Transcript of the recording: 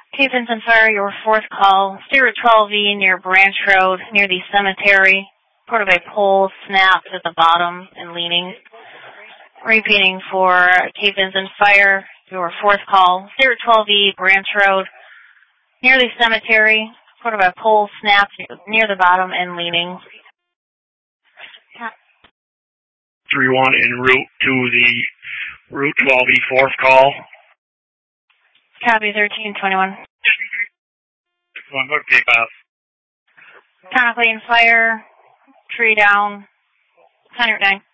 Cape Vincent Fire, your fourth call. Stay at 12E near Branch Road, near the cemetery. Part of a pole snapped at the bottom and leaning. Repeating for Cape Vincent Fire, your fourth call. Stay at 12E, Branch Road, near the cemetery. Part of a pole snapped near the bottom and leaning. 3-1 en route to the Route 12E fourth call. Copy, 1321. Go to Cape F. Conic Lane Fire, tree down, 10 your day.